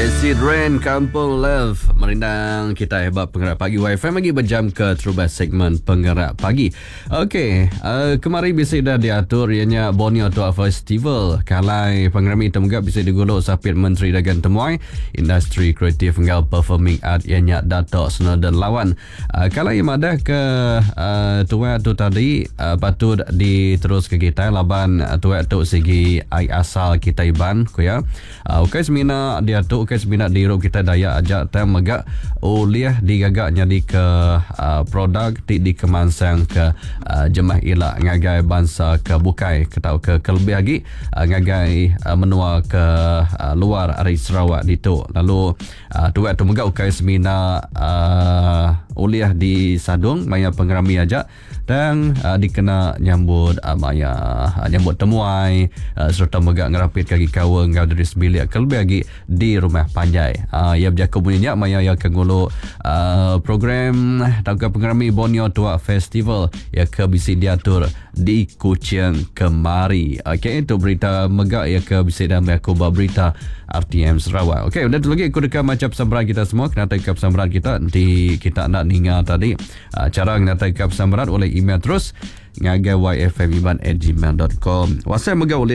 Acid Rain Kampung Love merindang kita hebat penggerak pagi WiFi lagi berjam ke terubas segmen penggerak pagi. Okey, kemarin bisa dah diatur ianya Borneo Tua Festival. Kalai pengerami temugak bisa digulung sapit Menteri Dagan Temuai, Industri Kreatif Enggal Performing Art ianya Dato' Snowden Lawan. Kalau yang ada ke tuan tu tadi patut diterus ke kita laban tuan tu segi ai asal kita iban ko ya. Okey semina dia tu okey semina di rob kita daya ajak tam megak uliah digagak jadi ke produk di kemansang ke jemah ilak ngagai bangsa ke bukai ketau ke kelebih lagi ngagai menua ke luar dari Sarawak ditu. Lalu tuan tu megak okey semina uliah di Sadung maya pengerami ajak dan dikena nyambut maya nyambut temuai serta megak ngerapit kaki kawang ngau dari sebilik kelebih lagi di rumah Panjai. Ia berjaka bunyinya maya yang kengulu program tangga pengerami Borneo Tua Festival ya ke bisi diatur di Kuching kemari. Okey, itu berita megak ya ke bisi dan aku berita RTM Sarawak. Okey, udah tu lagi aku dekat macam sambaran kita semua kena take up sambaran kita di kita nak ninga tadi. Cara kena take up sambaran oleh email terus ngagawayfmiban@gmail.com. WhatsApp megak boleh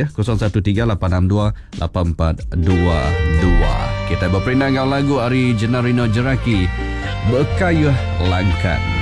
0138628422. Kita berperindang lagu Ari Jenarino Jeraki Bekayuh Langkan.